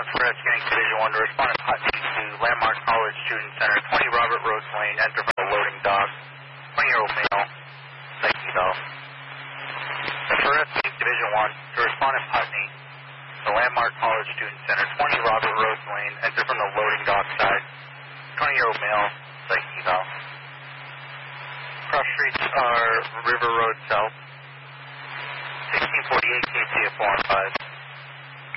for Scanning Division 1 to respond to Putney to Landmark College Student Center, 20 Robert Rose Lane, enter from the loading dock, 20-year-old male, psych eval. For Scanning Division 1 to respond to Putney to Landmark College Student Center, 20 Robert Rose Lane, enter from the loading dock side, 20-year-old male, psych eval. Cross streets are River Road South, 1648 KT at 415.